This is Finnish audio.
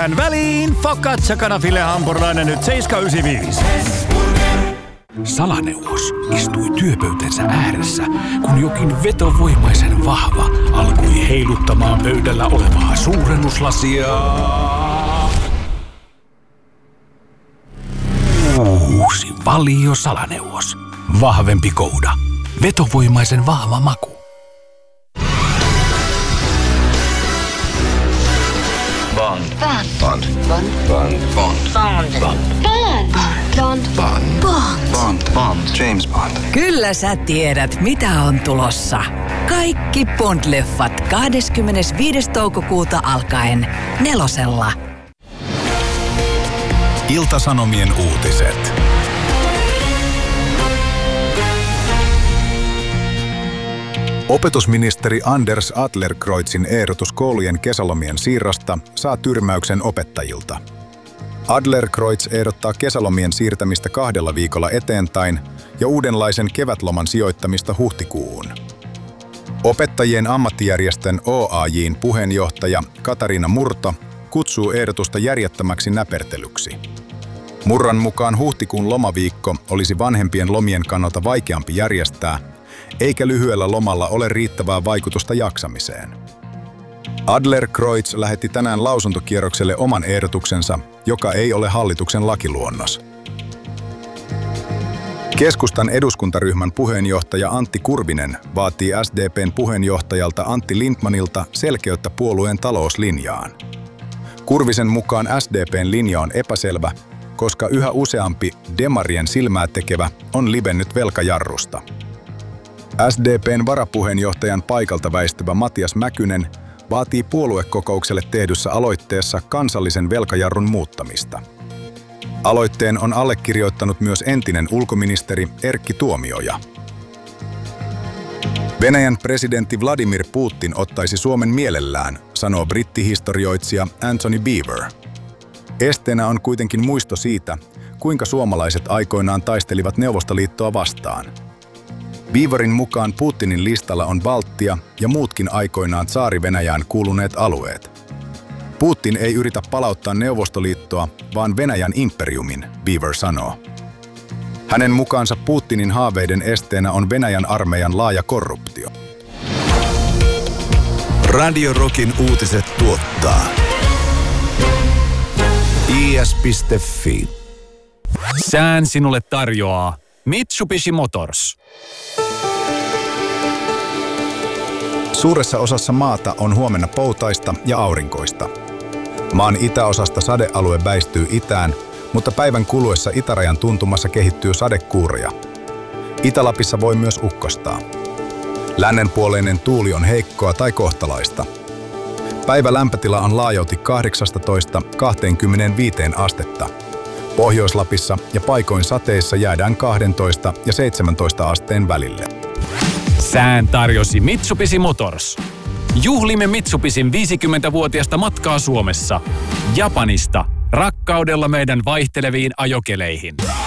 tähän väliin focaccia canafille hampurilainen nyt 7,95. Salaneuvos istui työpöytänsä ääressä, kun jokin vetovoimaisen vahva alkoi heiluttamaan pöydällä olevaa suurennuslasia. Uusi Valio Salaneuvos. Vahvempi kouda. Vetovoimaisen vahva maku. Bond. Bond. Bond. Bond. Bond. Bond. Bond. Bond. Bond. Bond. James Bond. Kyllä sä tiedät, mitä on tulossa. Kaikki Bond-leffat 25. toukokuuta alkaen 4:lla. Ilta-Sanomien uutiset. Opetusministeri Anders Adlercreutzin ehdotus koulujen kesälomien siirrosta saa tyrmäyksen opettajilta. Adlercreutz ehdottaa kesälomien siirtämistä 2 viikolla eteenpäin ja uudenlaisen kevätloman sijoittamista huhtikuuhun. Opettajien ammattijärjestön OAJ:n puheenjohtaja Katariina Murto kutsuu ehdotusta järjettömäksi näpertelyksi. Murron mukaan huhtikuun lomaviikko olisi vanhempien lomien kannalta vaikeampi järjestää, eikä lyhyellä lomalla ole riittävää vaikutusta jaksamiseen. Adlercreutz lähetti tänään lausuntokierrokselle oman ehdotuksensa, joka ei ole hallituksen lakiluonnos. Keskustan eduskuntaryhmän puheenjohtaja Antti Kurvinen vaatii SDP:n puheenjohtajalta Antti Lindtmanilta selkeyttä puolueen talouslinjaan. Kurvisen mukaan SDP:n linja on epäselvä, koska yhä useampi demarien silmää tekevä on livennyt velkajarrusta. SDP:n varapuheenjohtajan paikalta väistyvä Matias Mäkynen vaatii puoluekokoukselle tehdyssä aloitteessa kansallisen velkajarrun muuttamista. Aloitteen on allekirjoittanut myös entinen ulkoministeri Erkki Tuomioja. Venäjän presidentti Vladimir Putin ottaisi Suomen mielellään, sanoo brittihistorioitsija Anthony Beaver. Esteenä on kuitenkin muisto siitä, kuinka suomalaiset aikoinaan taistelivat Neuvostoliittoa vastaan. Beaverin mukaan Putinin listalla on Baltia ja muutkin aikoinaan tsaari-Venäjään kuuluneet alueet. Putin ei yritä palauttaa Neuvostoliittoa, vaan Venäjän imperiumin, Beaver sanoo. Hänen mukaansa Putinin haaveiden esteenä on Venäjän armeijan laaja korruptio. Radio Rockin uutiset tuottaa is.fi. Sään sinulle tarjoaa Mitsubishi Motors. Suuressa osassa maata on huomenna poutaista ja aurinkoista. Maan itäosasta sadealue väistyy itään, mutta päivän kuluessa itärajan tuntumassa kehittyy sadekuuria. Itä-Lapissa voi myös ukkostaa. Lännenpuoleinen tuuli on heikkoa tai kohtalaista. Päivä lämpötila on laajalti 18–25 astetta. Pohjois-Lapissa ja paikoin sateissa jäädään 12 ja 17 asteen välille. Sään tarjosi Mitsubishi Motors. Juhlimme Mitsubishin 50-vuotiasta matkaa Suomessa. Japanista rakkaudella meidän vaihteleviin ajokeleihin.